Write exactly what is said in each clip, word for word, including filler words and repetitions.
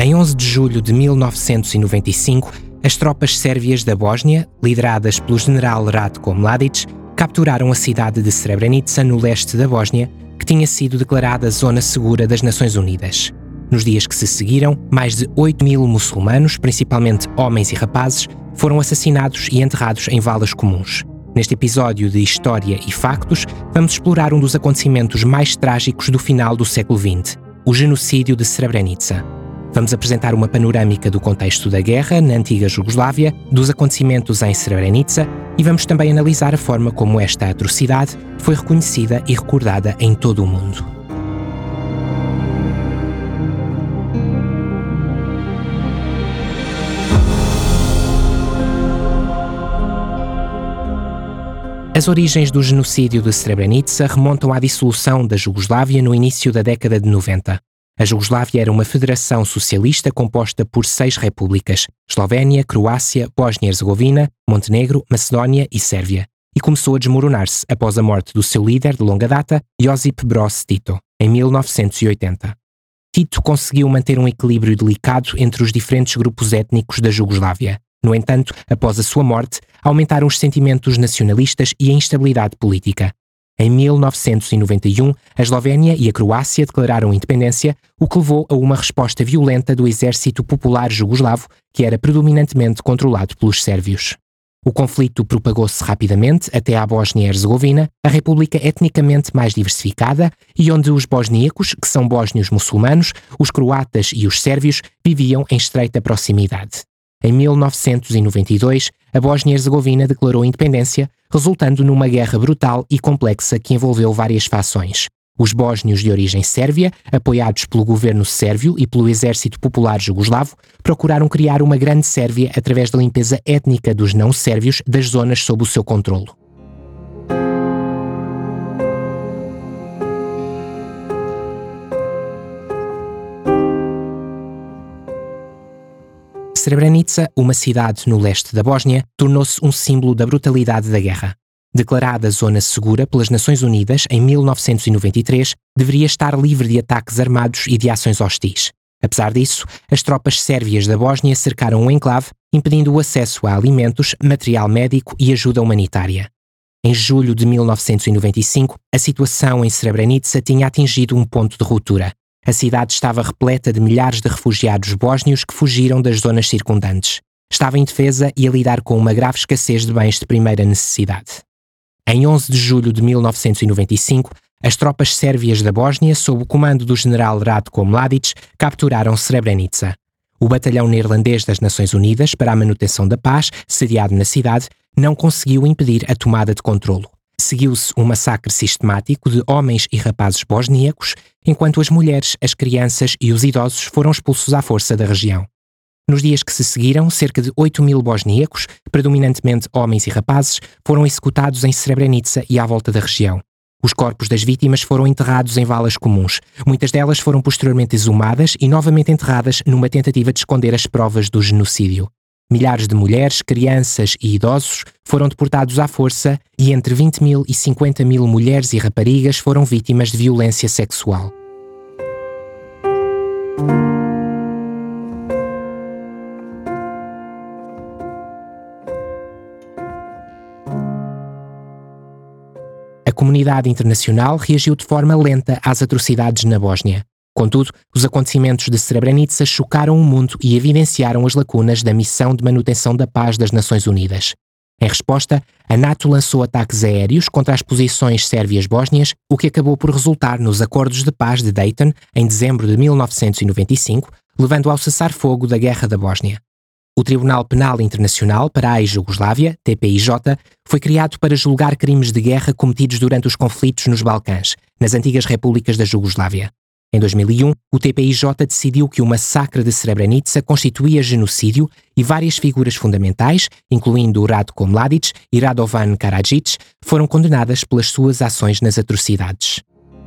Em onze de julho de mil novecentos e noventa e cinco, as tropas sérvias da Bósnia, lideradas pelo general Ratko Mladic, capturaram a cidade de Srebrenica, no leste da Bósnia, que tinha sido declarada zona segura das Nações Unidas. Nos dias que se seguiram, mais de oito mil muçulmanos, principalmente homens e rapazes, foram assassinados e enterrados em valas comuns. Neste episódio de História e Factos, vamos explorar um dos acontecimentos mais trágicos do final do século vinte, o genocídio de Srebrenica. Vamos apresentar uma panorâmica do contexto da guerra na antiga Jugoslávia, dos acontecimentos em Srebrenica e vamos também analisar a forma como esta atrocidade foi reconhecida e recordada em todo o mundo. As origens do genocídio de Srebrenica remontam à dissolução da Jugoslávia no início da década de noventa. A Jugoslávia era uma federação socialista composta por seis repúblicas: Eslovénia, Croácia, Bósnia e Herzegovina, Montenegro, Macedónia e Sérvia, e começou a desmoronar-se após a morte do seu líder de longa data, Josip Broz Tito, em mil novecentos e oitenta. Tito conseguiu manter um equilíbrio delicado entre os diferentes grupos étnicos da Jugoslávia. No entanto, após a sua morte, aumentaram os sentimentos nacionalistas e a instabilidade política. Em mil novecentos e noventa e um, a Eslovénia e a Croácia declararam independência, o que levou a uma resposta violenta do Exército Popular Jugoslavo, que era predominantemente controlado pelos sérvios. O conflito propagou-se rapidamente até à Bósnia e Herzegovina, a república etnicamente mais diversificada e onde os bosníacos, que são bósnios muçulmanos, os croatas e os sérvios, viviam em estreita proximidade. Em mil novecentos e noventa e dois, a Bósnia e Herzegovina declarou independência, resultando numa guerra brutal e complexa que envolveu várias fações. Os bósnios de origem sérvia, apoiados pelo governo sérvio e pelo Exército Popular Jugoslavo, procuraram criar uma grande Sérvia através da limpeza étnica dos não-sérvios das zonas sob o seu controlo. Srebrenica, uma cidade no leste da Bósnia, tornou-se um símbolo da brutalidade da guerra. Declarada zona segura pelas Nações Unidas em mil novecentos e noventa e três, deveria estar livre de ataques armados e de ações hostis. Apesar disso, as tropas sérvias da Bósnia cercaram o enclave, impedindo o acesso a alimentos, material médico e ajuda humanitária. Em julho de mil novecentos e noventa e cinco, a situação em Srebrenica tinha atingido um ponto de ruptura. A cidade estava repleta de milhares de refugiados bósnios que fugiram das zonas circundantes. Estava indefesa e a lidar com uma grave escassez de bens de primeira necessidade. Em onze de julho de mil novecentos e noventa e cinco, as tropas sérvias da Bósnia, sob o comando do general Ratko Mladic, capturaram Srebrenica. O batalhão neerlandês das Nações Unidas para a manutenção da paz, sediado na cidade, não conseguiu impedir a tomada de controlo. Seguiu-se um massacre sistemático de homens e rapazes bosníacos, enquanto as mulheres, as crianças e os idosos foram expulsos à força da região. Nos dias que se seguiram, cerca de oito mil bosníacos, predominantemente homens e rapazes, foram executados em Srebrenica e à volta da região. Os corpos das vítimas foram enterrados em valas comuns. Muitas delas foram posteriormente exumadas e novamente enterradas numa tentativa de esconder as provas do genocídio. Milhares de mulheres, crianças e idosos foram deportados à força e entre vinte mil e cinquenta mil mulheres e raparigas foram vítimas de violência sexual. A comunidade internacional reagiu de forma lenta às atrocidades na Bósnia. Contudo, os acontecimentos de Srebrenica chocaram o mundo e evidenciaram as lacunas da missão de manutenção da paz das Nações Unidas. Em resposta, a NATO lançou ataques aéreos contra as posições sérvias bósnias, o que acabou por resultar nos Acordos de Paz de Dayton, em dezembro de mil novecentos e noventa e cinco, levando ao cessar-fogo da Guerra da Bósnia. O Tribunal Penal Internacional para a ex-Jugoslávia, T P I J, foi criado para julgar crimes de guerra cometidos durante os conflitos nos Balcãs, nas antigas repúblicas da Jugoslávia. Em dois mil e um, o T P I J decidiu que o massacre de Srebrenica constituía genocídio e várias figuras fundamentais, incluindo Ratko Mladic e Radovan Karadzic, foram condenadas pelas suas ações nas atrocidades.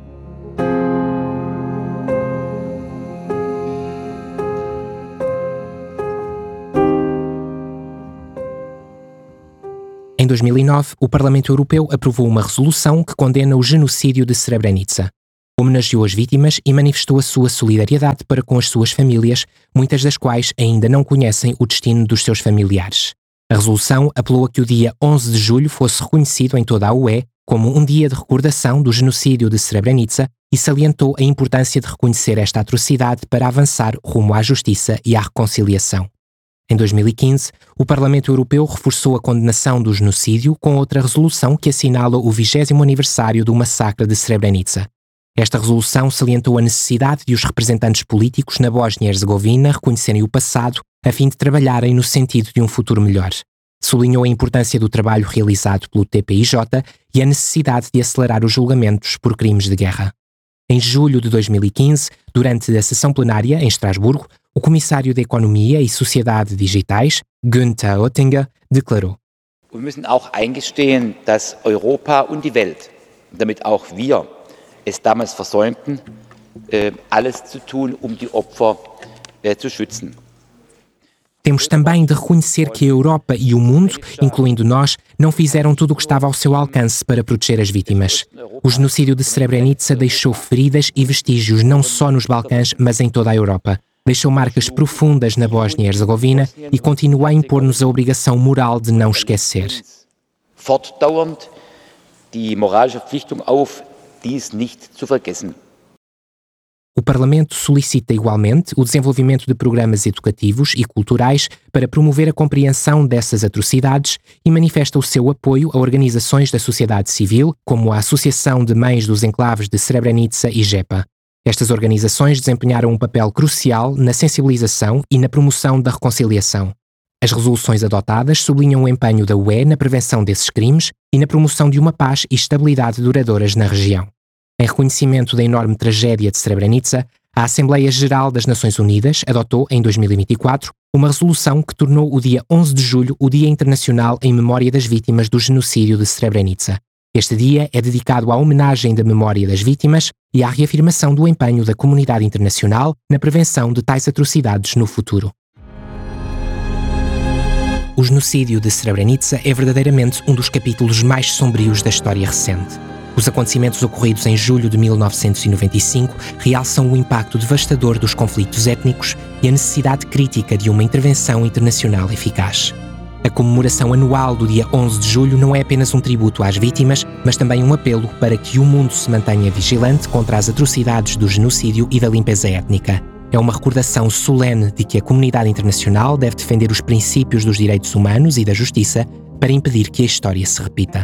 Em dois mil e nove, o Parlamento Europeu aprovou uma resolução que condena o genocídio de Srebrenica. Homenageou as vítimas e manifestou a sua solidariedade para com as suas famílias, muitas das quais ainda não conhecem o destino dos seus familiares. A resolução apelou a que o dia onze de julho fosse reconhecido em toda a U E como um dia de recordação do genocídio de Srebrenica e salientou a importância de reconhecer esta atrocidade para avançar rumo à justiça e à reconciliação. Em dois mil e quinze, o Parlamento Europeu reforçou a condenação do genocídio com outra resolução que assinala o vigésimo aniversário do massacre de Srebrenica. Esta resolução salientou a necessidade de os representantes políticos na Bósnia e Herzegovina reconhecerem o passado a fim de trabalharem no sentido de um futuro melhor. Sublinhou a importância do trabalho realizado pelo T P I J e a necessidade de acelerar os julgamentos por crimes de guerra. Em julho de dois mil e quinze, durante a sessão plenária em Estrasburgo, o Comissário de Economia e Sociedade Digitais, Günther Oettinger, declarou: Wir müssen auch eingestehen, dass Europa und die Welt, damit auch wir es damals versäumten, alles zu tun, um die Opfer zu schützen. Temos também de reconhecer que a Europa e o mundo, incluindo nós, não fizeram tudo o que estava ao seu alcance para proteger as vítimas. O genocídio de Srebrenica deixou feridas e vestígios não só nos Balcãs, mas em toda a Europa. Deixou marcas profundas na Bósnia e Herzegovina e continua a impor-nos a obrigação moral de não esquecer. Fortdauernd die moralische Verpflichtung auf, dies nicht zu vergessen. O Parlamento solicita igualmente o desenvolvimento de programas educativos e culturais para promover a compreensão dessas atrocidades e manifesta o seu apoio a organizações da sociedade civil, como a Associação de Mães dos Enclaves de Srebrenica e JEPA. Estas organizações desempenharam um papel crucial na sensibilização e na promoção da reconciliação. As resoluções adotadas sublinham o empenho da U E na prevenção desses crimes e na promoção de uma paz e estabilidade duradouras na região. Em reconhecimento da enorme tragédia de Srebrenica, a Assembleia Geral das Nações Unidas adotou, em dois mil e vinte e quatro, uma resolução que tornou o dia onze de julho o Dia Internacional em Memória das Vítimas do Genocídio de Srebrenica. Este dia é dedicado à homenagem da memória das vítimas e à reafirmação do empenho da comunidade internacional na prevenção de tais atrocidades no futuro. O genocídio de Srebrenica é verdadeiramente um dos capítulos mais sombrios da história recente. Os acontecimentos ocorridos em julho de mil novecentos e noventa e cinco realçam o impacto devastador dos conflitos étnicos e a necessidade crítica de uma intervenção internacional eficaz. A comemoração anual do dia onze de julho não é apenas um tributo às vítimas, mas também um apelo para que o mundo se mantenha vigilante contra as atrocidades do genocídio e da limpeza étnica. É uma recordação solene de que a comunidade internacional deve defender os princípios dos direitos humanos e da justiça para impedir que a história se repita.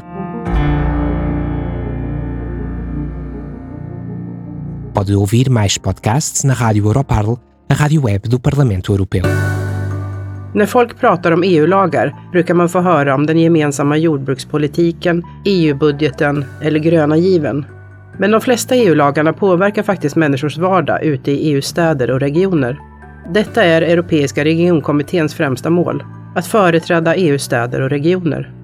Pode ouvir mais podcasts na Rádio Europarl, a rádio web do Parlamento Europeu. När folk pratar om E U-lagar brukar man få höra om den gemensamma jordbrukspolitiken, E U-budgeten eller gröna given. Men de flesta E U-lagarna påverkar faktiskt människors vardag ute i E U-städer och regioner. Detta är Europeiska regionkommitténs främsta mål, att företräda E U-städer och regioner.